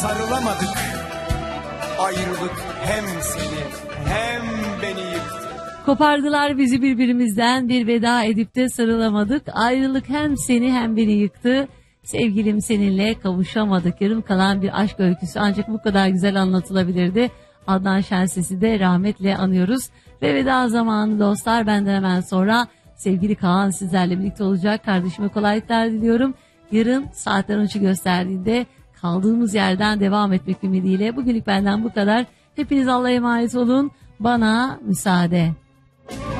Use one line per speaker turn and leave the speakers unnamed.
sarılamadık. Ayrılık hem seni hem beni yıktı.
Kopardılar bizi birbirimizden, bir veda edip de sarılamadık. Ayrılık hem seni hem beni yıktı. Sevgilim seninle kavuşamadık. Yarım kalan bir aşk öyküsü ancak bu kadar güzel anlatılabilirdi. Adnan Şenses'i de rahmetle anıyoruz. Ve veda zamanı dostlar, benden hemen sonra sevgili Kaan sizlerle birlikte olacak. Kardeşime kolaylıklar diliyorum. Yarın saatler 13'ü gösterdiğinde kaldığımız yerden devam etmek ümidiyle. Bugünlük benden bu kadar. Hepiniz Allah'a emanet olun. Bana müsaade.